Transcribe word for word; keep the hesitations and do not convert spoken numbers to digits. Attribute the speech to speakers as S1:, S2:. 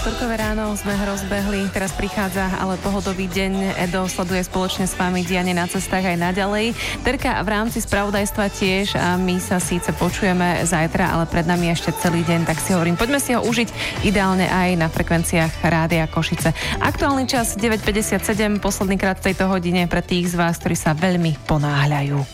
S1: Útorkové ráno sme rozbehli, teraz prichádza ale pohodový deň. Edo sleduje spoločne s vami dianie na cestách aj naďalej. Terka v rámci spravodajstva tiež a my sa síce počujeme zajtra, ale pred nami ešte celý deň, tak si hovorím, poďme si ho užiť ideálne aj na frekvenciách Rádia Košice. Aktuálny čas deväť päťdesiatsedem, posledný krát v tejto hodine pre tých z vás, ktorí sa veľmi ponáhľajú.